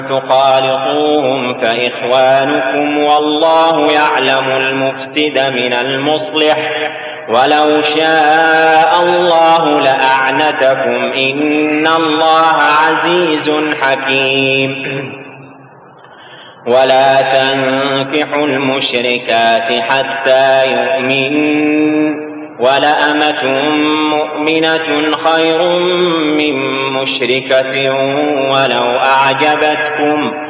تخالطوهم فإخوانكم والله يعلم المفسد من المصلح ولو شاء الله لأعنتكم إن الله عزيز حكيم. ولا تنكحوا المشركات حتى يؤمنوا ولأمة مؤمنة خير من مشركة ولو أعجبتكم